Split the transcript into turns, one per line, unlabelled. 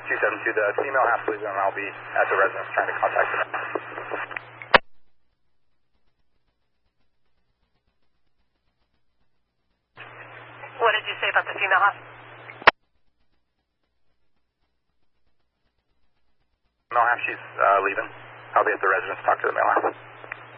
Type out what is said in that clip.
272, the female half leaving, and I'll be at the residence trying to contact them.
What did you say about the female half?
Female half, she's leaving. I'll be at the residence to talk to the male half.